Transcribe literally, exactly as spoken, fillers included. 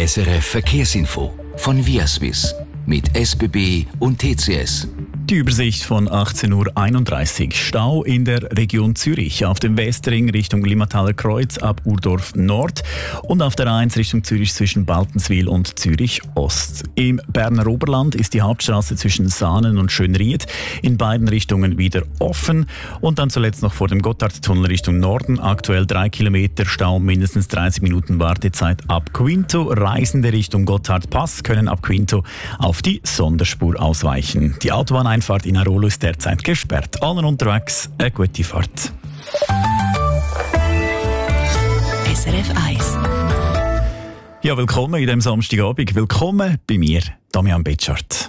S R F Verkehrsinfo von Viaswiss mit S B B und T C S. Die Übersicht von achtzehn Uhr einunddreißig. Stau in der Region Zürich auf dem Westring Richtung Limmataler Kreuz ab Urdorf Nord und auf der A eins Richtung Zürich zwischen Baltenswil und Zürich Ost. Im Berner Oberland ist die Hauptstraße zwischen Saanen und Schönried in beiden Richtungen wieder offen und dann zuletzt noch vor dem Gotthardtunnel Richtung Norden aktuell drei Kilometer Stau, mindestens dreißig Minuten Wartezeit ab Quinto. Reisende Richtung Gotthardpass können ab Quinto auf die Sonderspur ausweichen. Die Autobahn Einfahrt in Aarolo ist derzeit gesperrt. Allen unterwegs eine gute Fahrt. S R F eins. Ja, willkommen in diesem Samstagabend. Willkommen bei mir, Damian Betschart.